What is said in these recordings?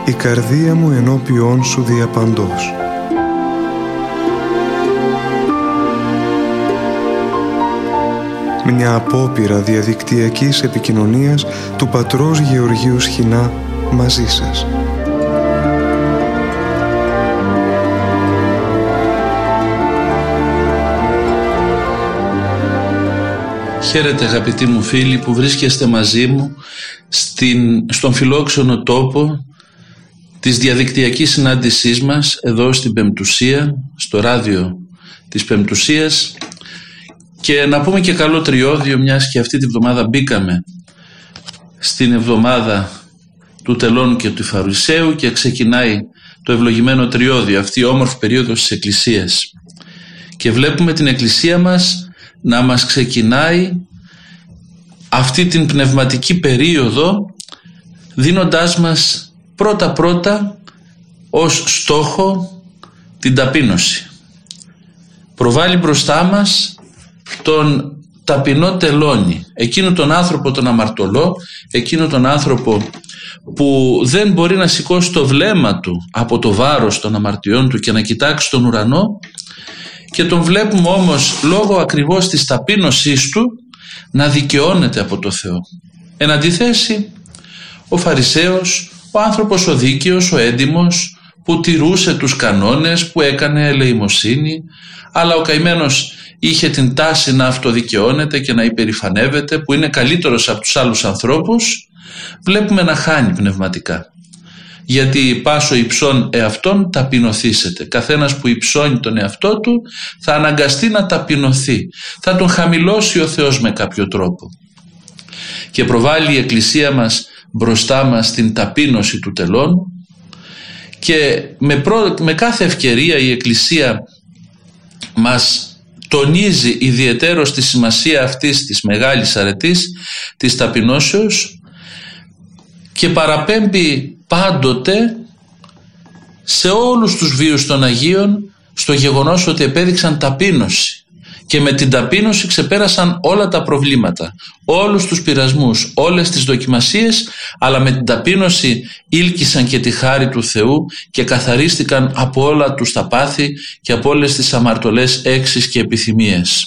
η καρδία μου ενώπιόν σου διαπαντός. Μια απόπειρα διαδικτυακής επικοινωνίας του πατρός Γεωργίου Σχοινά μαζί σας. Χαίρετε αγαπητοί μου φίλοι που βρίσκεστε μαζί μου στον φιλόξενο τόπο της διαδικτυακής συνάντησής μας εδώ στην Πεμπτουσία, στο ράδιο της Πεμπτουσίας, και να πούμε και καλό τριώδιο, μιας και αυτή τη βδομάδα μπήκαμε στην εβδομάδα του τελώνου και του Φαρισαίου και ξεκινάει το ευλογημένο τριώδιο, αυτή η όμορφη περίοδος της Εκκλησίας, και βλέπουμε την Εκκλησία μας να μας ξεκινάει αυτή την πνευματική περίοδο δίνοντάς μας πρώτα ως στόχο την ταπείνωση. Προβάλλει μπροστά μας τον ταπεινό τελώνη, εκείνο τον άνθρωπο τον αμαρτωλό, εκείνο τον άνθρωπο που δεν μπορεί να σηκώσει το βλέμμα του από το βάρος των αμαρτιών του και να κοιτάξει τον ουρανό, και τον βλέπουμε όμως λόγω ακριβώς της ταπείνωσής του να δικαιώνεται από το Θεό. Εν αντιθέσει, ο Φαρισαίος, ο άνθρωπος ο δίκαιος, ο έντιμος, που τηρούσε τους κανόνες, που έκανε ελεημοσύνη, αλλά ο καημένος είχε την τάση να αυτοδικαιώνεται και να υπερηφανεύεται, που είναι καλύτερος από τους άλλους ανθρώπους, βλέπουμε να χάνει πνευματικά. Γιατί πάσο υψών εαυτόν ταπεινωθήσετε. Καθένας που υψώνει τον εαυτό του θα αναγκαστεί να ταπεινωθεί. Θα τον χαμηλώσει ο Θεός με κάποιο τρόπο. Και προβάλλει η Εκκλησία μας μπροστά μας την ταπείνωση του τελώνου, και με κάθε ευκαιρία η Εκκλησία μας τονίζει ιδιαιτέρως τη σημασία αυτής της μεγάλης αρετής της ταπεινώσεως και παραπέμπει πάντοτε σε όλους τους βίους των Αγίων στο γεγονός ότι επέδειξαν ταπείνωση, και με την ταπείνωση ξεπέρασαν όλα τα προβλήματα, όλους τους πειρασμούς, όλες τις δοκιμασίες, αλλά με την ταπείνωση ήλκησαν και τη χάρη του Θεού και καθαρίστηκαν από όλα τους τα πάθη και από όλες τις αμαρτωλές έξεις και επιθυμίες.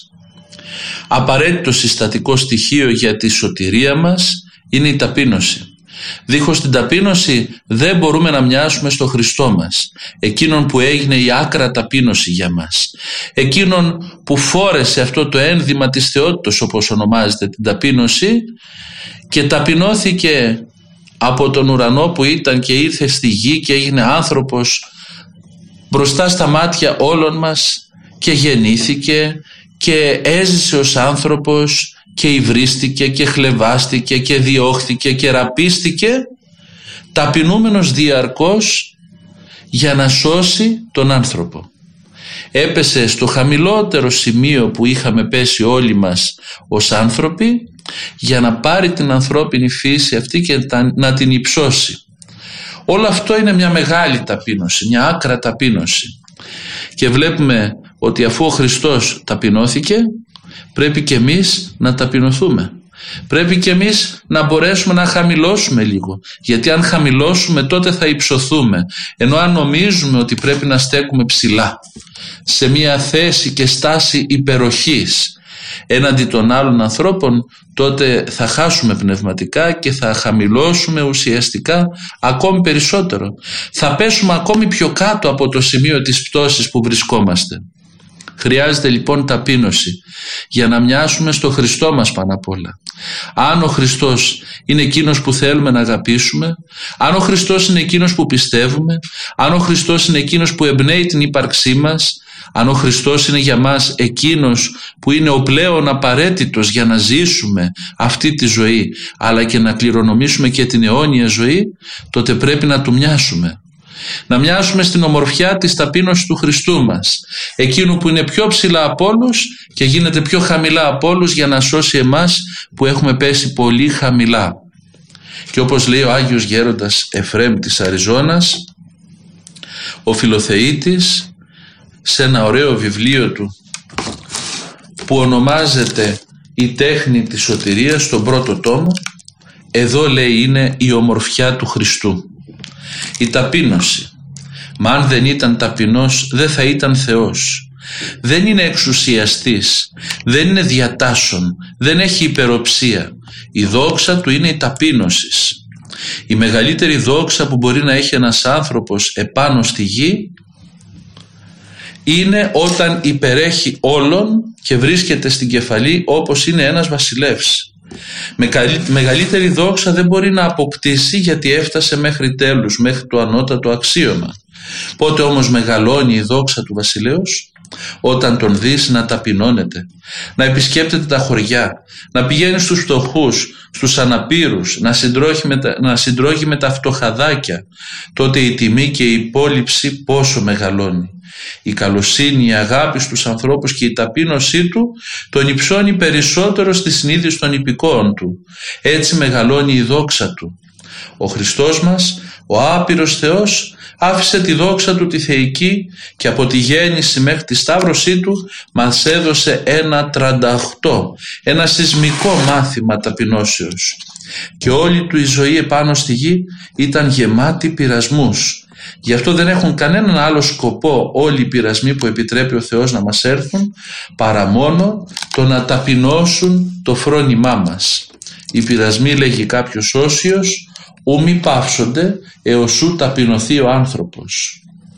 Απαραίτητο συστατικό στοιχείο για τη σωτηρία μας είναι η ταπείνωση. Δίχως την ταπείνωση δεν μπορούμε να μοιάσουμε στο Χριστό μας, εκείνον που έγινε η άκρα ταπείνωση για μας, εκείνον που φόρεσε αυτό το ένδυμα της θεότητος, όπως ονομάζεται, την ταπείνωση, και ταπεινώθηκε από τον ουρανό που ήταν και ήρθε στη γη και έγινε άνθρωπος μπροστά στα μάτια όλων μας και γεννήθηκε και έζησε ως άνθρωπος και υβρίστηκε και χλευάστηκε και διώχθηκε και ραπίστηκε, ταπεινούμενος διαρκώς για να σώσει τον άνθρωπο. Έπεσε στο χαμηλότερο σημείο που είχαμε πέσει όλοι μας ως άνθρωποι, για να πάρει την ανθρώπινη φύση αυτή και να την υψώσει. Όλο αυτό είναι μια μεγάλη ταπείνωση, μια άκρα ταπείνωση, και βλέπουμε ότι αφού ο Χριστός ταπεινώθηκε, πρέπει και εμείς να ταπεινωθούμε. Πρέπει και εμείς να μπορέσουμε να χαμηλώσουμε λίγο, γιατί αν χαμηλώσουμε τότε θα υψωθούμε, ενώ αν νομίζουμε ότι πρέπει να στέκουμε ψηλά σε μια θέση και στάση υπεροχής έναντι των άλλων ανθρώπων, τότε θα χάσουμε πνευματικά και θα χαμηλώσουμε ουσιαστικά ακόμη περισσότερο. Θα πέσουμε ακόμη πιο κάτω από το σημείο της πτώσης που βρισκόμαστε. Χρειάζεται λοιπόν ταπείνωση για να μοιάσουμε στο Χριστό μας πάνω απ' όλα. Αν ο Χριστός είναι εκείνος που θέλουμε να αγαπήσουμε, αν ο Χριστός είναι εκείνος που πιστεύουμε, αν ο Χριστός είναι εκείνος που εμπνέει την ύπαρξή μας, αν ο Χριστός είναι για μας εκείνος που είναι ο πλέον απαραίτητος για να ζήσουμε αυτή τη ζωή, αλλά και να κληρονομήσουμε και την αιώνια ζωή, τότε πρέπει να του μοιάσουμε. Να μοιάσουμε στην ομορφιά της ταπείνωσης του Χριστού μας, εκείνου που είναι πιο ψηλά από όλους και γίνεται πιο χαμηλά από όλους για να σώσει εμάς που έχουμε πέσει πολύ χαμηλά. Και όπως λέει ο Άγιος Γέροντας Εφραίμ της Αριζώνας, ο Φιλοθεήτης, σε ένα ωραίο βιβλίο του που ονομάζεται «Η τέχνη της σωτηρίας», στον πρώτο τόμο, εδώ λέει είναι η ομορφιά του Χριστού. Η ταπείνωση. Μα αν δεν ήταν ταπεινός δεν θα ήταν Θεός. Δεν είναι εξουσιαστής, δεν είναι διατάσσον, δεν έχει υπεροψία. Η δόξα του είναι η ταπείνωση. Η μεγαλύτερη δόξα που μπορεί να έχει ένας άνθρωπος επάνω στη γη είναι όταν υπερέχει όλων και βρίσκεται στην κεφαλή όπως είναι ένας βασιλεύς. Μεγαλύτερη δόξα δεν μπορεί να αποκτήσει γιατί έφτασε μέχρι τέλους, μέχρι το ανώτατο αξίωμα. Πότε όμως μεγαλώνει η δόξα του βασιλέως? Όταν τον δεις να ταπεινώνεται, να επισκέπτεται τα χωριά, να πηγαίνει στους φτωχούς, στους αναπήρους, να συντρώγει με τα φτωχαδάκια, τότε η τιμή και η υπόλοιψη πόσο μεγαλώνει. Η καλοσύνη, η αγάπη στους ανθρώπους και η ταπείνωσή του τον υψώνει περισσότερο στη συνείδηση των υπηκόων του. Έτσι μεγαλώνει η δόξα του. Ο Χριστός μας, ο άπειρος Θεός, άφησε τη δόξα του τη θεϊκή και από τη γέννηση μέχρι τη σταύρωσή του μας έδωσε ένα 38, ένα σεισμικό μάθημα ταπεινώσεως. Και όλη του η ζωή επάνω στη γη ήταν γεμάτη πειρασμούς. Γι' αυτό δεν έχουν κανέναν άλλο σκοπό όλοι οι πειρασμοί που επιτρέπει ο Θεός να μας έρθουν, παρά μόνο το να ταπεινώσουν το φρόνημά μας. Οι πειρασμοί, λέγει κάποιος όσιος, ου μη παύσονται έως ου ταπεινωθεί ο άνθρωπος.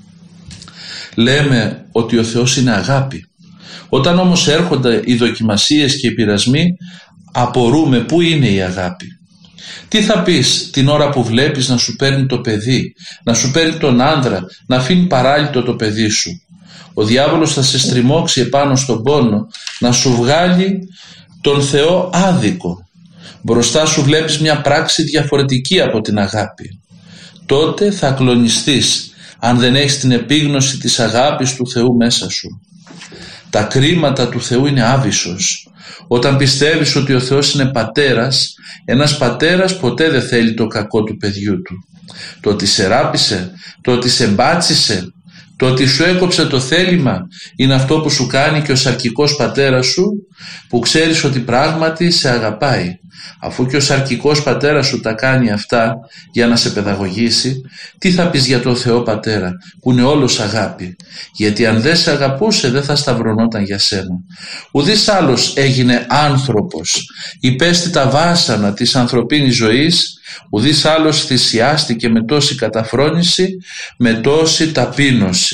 Λέμε ότι ο Θεός είναι αγάπη. Όταν όμως έρχονται οι δοκιμασίες και οι πειρασμοί, απορούμε πού είναι η αγάπη. Τι θα πεις την ώρα που βλέπεις να σου παίρνει το παιδί, να σου παίρνει τον άντρα, να αφήνει παράλυτο το παιδί σου? Ο διάβολος θα σε στριμώξει επάνω στον πόνο, να σου βγάλει τον Θεό άδικο. Μπροστά σου βλέπεις μια πράξη διαφορετική από την αγάπη. Τότε θα κλονιστείς αν δεν έχεις την επίγνωση της αγάπης του Θεού μέσα σου. Τα κρίματα του Θεού είναι άβυσσος. Όταν πιστεύεις ότι ο Θεός είναι πατέρας, ένας πατέρας ποτέ δεν θέλει το κακό του παιδιού του. Το ότι σε ράπησε, το ότι σε μπάτσισε, το ότι σου έκοψε το θέλημα είναι αυτό που σου κάνει και ο σαρκικός πατέρας σου, που ξέρεις ότι πράγματι σε αγαπάει. Αφού και ο σαρκικός πατέρας σου τα κάνει αυτά για να σε παιδαγωγήσει, τι θα πεις για τον Θεό Πατέρα που είναι όλος αγάπη? Γιατί αν δεν σε αγαπούσε δεν θα σταυρωνόταν για σένα. Ουδής άλλος έγινε άνθρωπος, υπέστη τα βάσανα της ανθρωπίνης ζωής, ουδής άλλος θυσιάστηκε με τόση καταφρόνηση, με τόση ταπείνωση.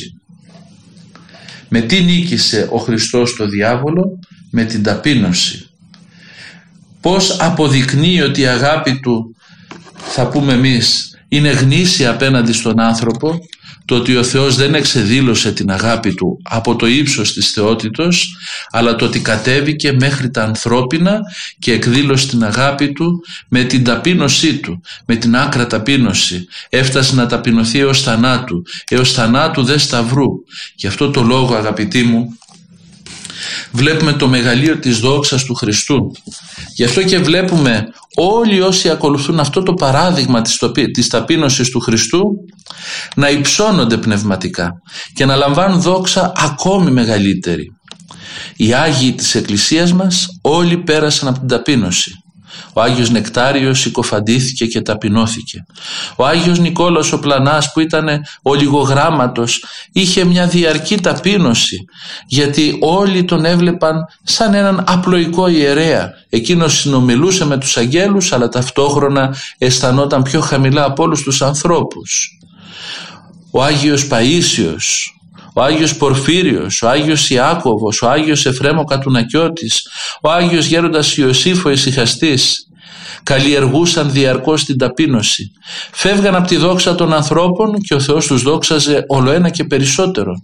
Με τι νίκησε ο Χριστός το διάβολο? Με την ταπείνωση. Πώς αποδεικνύει ότι η αγάπη του, θα πούμε εμείς, είναι γνήσια απέναντι στον άνθρωπο? Το ότι ο Θεός δεν εξεδήλωσε την αγάπη του από το ύψος της θεότητος, αλλά το ότι κατέβηκε μέχρι τα ανθρώπινα και εκδήλωσε την αγάπη του με την ταπείνωσή του, με την άκρα ταπείνωση. Έφτασε να ταπεινωθεί έως θανάτου δε σταυρού. Γι' αυτό το λόγο, αγαπητοί μου, βλέπουμε το μεγαλείο της δόξας του Χριστού. Γι' αυτό και βλέπουμε όλοι όσοι ακολουθούν αυτό το παράδειγμα της ταπείνωσης του Χριστού να υψώνονται πνευματικά και να λαμβάνουν δόξα ακόμη μεγαλύτερη. Οι Άγιοι της Εκκλησίας μας όλοι πέρασαν από την ταπείνωση. Ο Άγιος Νεκτάριος συκοφαντήθηκε και ταπεινώθηκε. Ο Άγιος Νικόλαος ο Πλανάς, που ήταν ολιγογράμματος, είχε μια διαρκή ταπείνωση, γιατί όλοι τον έβλεπαν σαν έναν απλοϊκό ιερέα. Εκείνος συνομιλούσε με τους αγγέλους, αλλά ταυτόχρονα αισθανόταν πιο χαμηλά από όλους τους ανθρώπους. Ο Άγιος Παΐσιος, ο Άγιος Πορφύριος, ο Άγιος Ιάκωβος, ο Άγιος Εφρέμ ο Κατουνακιώτης, ο Άγιος Γέροντας Ιωσήφ ο Ησυχαστής καλλιεργούσαν διαρκώς την ταπείνωση. Φεύγαν από τη δόξα των ανθρώπων και ο Θεός τους δόξαζε ολοένα και περισσότερο.